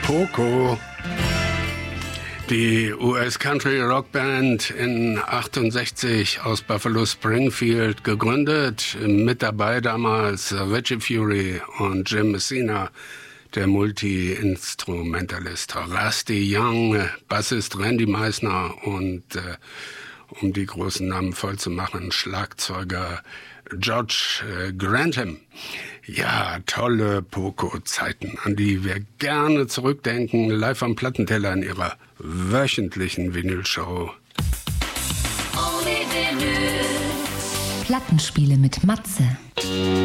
Poco. Die US-Country-Rock-Band in 68 aus Buffalo Springfield gegründet. Mit dabei damals Richie Furay und Jim Messina, der Multi-Instrumentalist Rusty Young, Bassist Randy Meisner und um die großen Namen voll zu machen, Schlagzeuger George Grantham. Ja, tolle Poco-Zeiten, an die wir gerne zurückdenken, live am Plattenteller in ihrer wöchentlichen Vinylshow. Plattenspiele mit Matze.